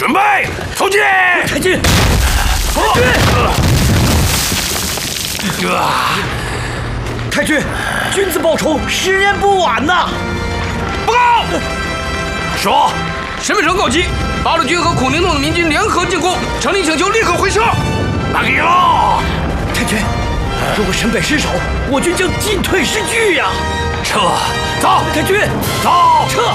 准备突击！ 太君，太君，君子报仇，时日不晚呐！ 报告，说， 沈北城告急，八路军和苦宁洞的民军联合进攻，城里请求立刻回撤。 那个以后， 太君，如果沈北失守，我军将进退失据呀！ 撤，走， 太君， 走， 撤！